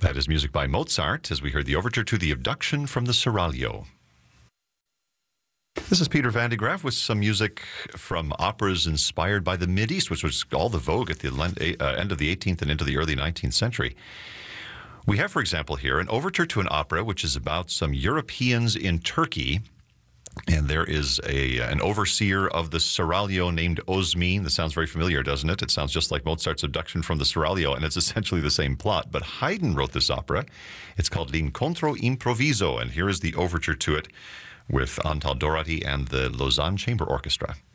That is music by Mozart, as we heard the overture to The Abduction from the Seraglio. This is Peter Van de Graaff with some music from operas inspired by the Mideast, which was all the vogue at the end of the 18th and into the early 19th century. We have, for example, here an overture to an opera which is about some Europeans in Turkey. And there is an overseer of the Seraglio named Osmin. That sounds very familiar, doesn't it? It sounds just like Mozart's Abduction from the Seraglio, and it's essentially the same plot. But Haydn wrote this opera. It's called L'Incontro Improvviso, and here is the overture to it with Antal Dorati and the Lausanne Chamber Orchestra.